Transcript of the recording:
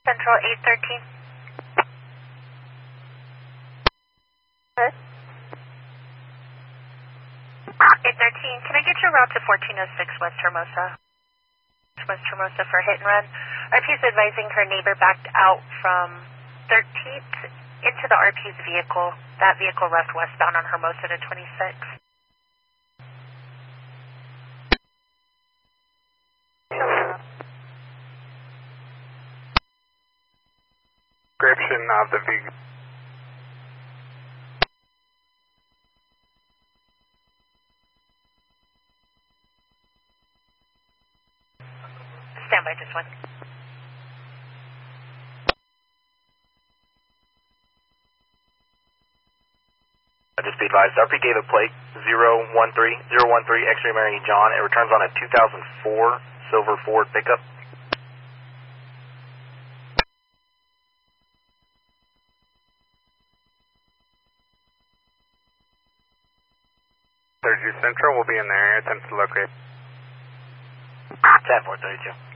Central 813. Huh? 813, can I get your route to 1406 West Hermosa? West Hermosa for hit and run. RP's advising her neighbor backed out from 13th into the RP's vehicle. That vehicle left westbound on Hermosa to 26. Description of the vehicle. Stand by just one. Just be advised, RP gave a plate 013 X-ray Mary John. It returns on a 2004 silver Ford pickup. Central will be in the area, attempts to locate. 10-432.